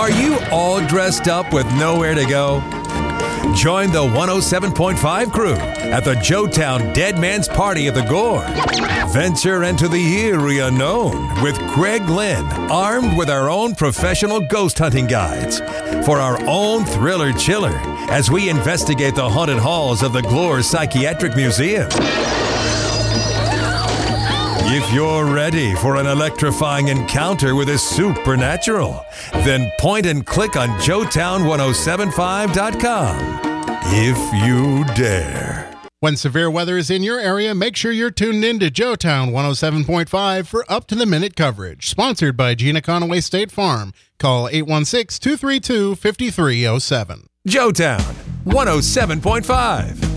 Are you all dressed up with nowhere to go? Join the 107.5 crew at the Joetown Dead Man's Party of the Gore. Venture into the eerie unknown with Greg Lynn, armed with our own professional ghost hunting guides for our own thriller chiller as we investigate the haunted halls of the Glore Psychiatric Museum. If you're ready for an electrifying encounter with the supernatural, then point and click on Joetown1075.com. If you dare. When severe weather is in your area, make sure you're tuned in to Joetown 107.5 for up-to-the-minute coverage. Sponsored by Gina Conaway State Farm. Call 816-232-5307. Joetown 107.5.